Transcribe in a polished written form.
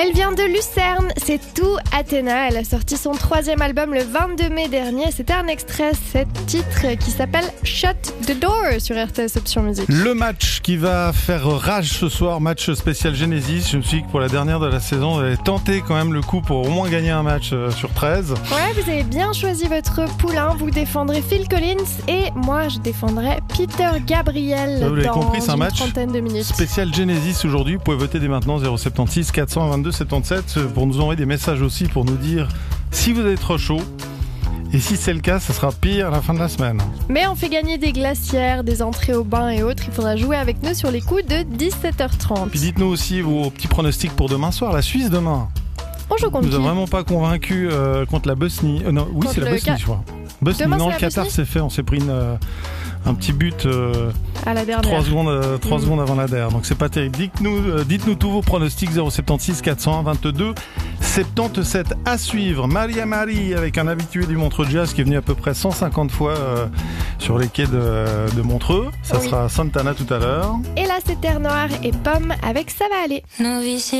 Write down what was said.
Elle vient de Lucerne, c'est tout Athéna. Elle a sorti son 3e album le 22 mai dernier. C'était un extrait, cet titre qui s'appelle Shut the Door sur RTS Option Musique. Le match qui va faire rage ce soir, match spécial Genesis. Je me suis dit que pour la dernière de la saison, vous allez tenter quand même le coup pour au moins gagner un match sur 13. Ouais, vous avez bien choisi votre poulain. Vous défendrez Phil Collins et moi je défendrai Peter Gabriel vous l'avez dans compris, c'est un une match trentaine de minutes. Spécial Genesis aujourd'hui. Vous pouvez voter dès maintenant 076 422 77 pour nous envoyer des messages aussi pour nous dire si vous êtes trop chaud. Et si c'est le cas, ça sera pire à la fin de la semaine. Mais on fait gagner des glacières, des entrées au bain et autres. Il faudra jouer avec nous sur les coups de 17h30. Puis dites-nous aussi vos petits pronostics pour demain soir. La Suisse demain. On joue contre Nous a qui ? vraiment pas convaincu contre la Bosnie. Non, oui, Contre c'est la le Bosnie, je crois. Bosnie, Demain, non, c'est le la Qatar Bosnie c'est fait. On s'est pris un petit but à la dernière. 3 secondes avant la der. Donc c'est pas terrible. Dites-nous tous vos pronostics 076 422 77 à suivre. Maria Marie avec un habitué du Montreux Jazz qui est venu à peu près 150 fois sur les quais de Montreux. Ça sera Santana tout à l'heure. Et là c'est Terre Noire et Pomme avec Ça va aller.